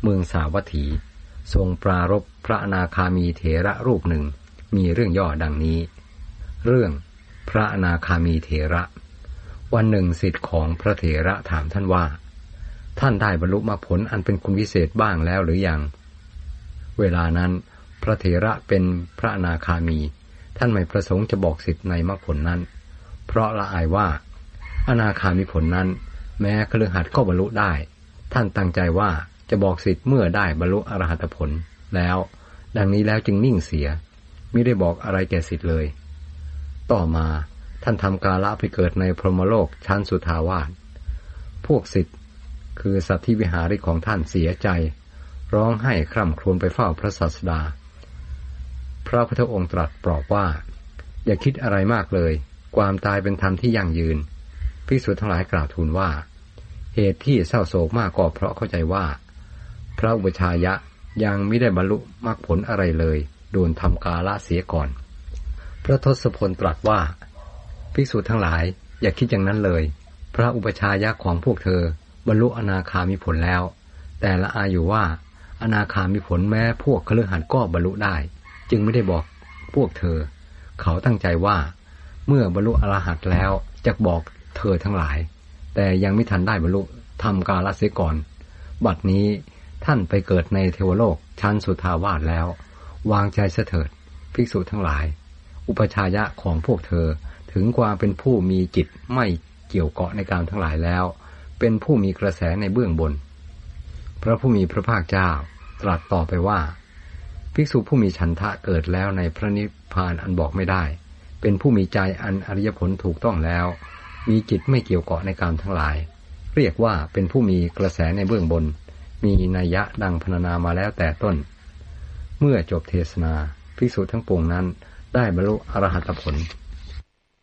เมืองสาวัตถีทรงปรารภพระอนาคามีเถระรูปหนึ่งมีเรื่องย่อดังนี้เรื่องพระอนาคามีเถระวันหนึ่งศิษย์ของพระเถระถามท่านว่าท่านได้บรรลุมรรคผลอันเป็นคุณวิเศษบ้างแล้วหรือยังเวลานั้นพระเถระเป็นพระอนาคามีท่านไม่ประสงค์จะบอกศิษย์ในมรรคผลนั้นเพราะละอายว่าอนาคามิผลนั้นแม้คฤหัสถ์ก็บรรลุได้ท่านตั้งใจว่าจะบอกศิษย์เมื่อได้บรรลุอรหัตผลแล้วดังนี้แล้วจึงนิ่งเสียมิได้บอกอะไรแก่ศิษย์เลยต่อมาท่านทำกาละไปเกิดในพรหมโลกชั้นสุทาวาสพวกศิษย์คือสัตธิวิหาริกของท่านเสียใจร้องไห้คร่ำครวญไปเฝ้าพระศาสดาพระพุทธองค์ตรัสปลอบว่าอย่าคิดอะไรมากเลยความตายเป็นธรรมที่ยั่งยืนภิกษุทั้งหลายกล่าวทูลว่าเหตุที่เศร้าโศกมากก็เพราะเข้าใจว่าพระอุปชายะยังไม่ได้บรรลุมรรคผลอะไรเลยโดนทำกาละเสียก่อนพระทศพลตรัสว่าภิกษุทั้งหลายอย่าคิดอย่างนั้นเลยพระอุปชายะของพวกเธอบรรลุอนาคามิผลแล้วแต่ละอายอยู่ว่าอนาคามิผลแม้พวกคฤหัสถ์ก็บรรลุได้จึงไม่ได้บอกพวกเธอเขาตั้งใจว่าเมื่อบรรลุอรหัตแล้วจะบอกเธอทั้งหลายแต่ยังไม่ทันได้บรรลุทำกาลเสียก่อนบัดนี้ท่านไปเกิดในเทวโลกชั้นสุทาวาสแล้ววางใจเถิดภิกษุทั้งหลายอุปชายะของพวกเธอถึงความเป็นผู้มีจิตไม่เกี่ยวเกาะในการทั้งหลายแล้วเป็นผู้มีกระแสในเบื้องบนพระผู้มีพระภาคเจ้าตรัสต่อไปว่าภิกษุผู้มีฉันทะเกิดแล้วในพระนิพพานอันบอกไม่ได้เป็นผู้มีใจอันอริยผลถูกต้องแล้วมีจิตไม่เกี่ยวเกาะในการทั้งหลายเรียกว่าเป็นผู้มีกระแสในเบื้องบนมีนัยยะดังพรรณนามาแล้วแต่ต้นเมื่อจบเทศนาภิกษุทั้งปวงนั้นได้บรรลุอรหัตผล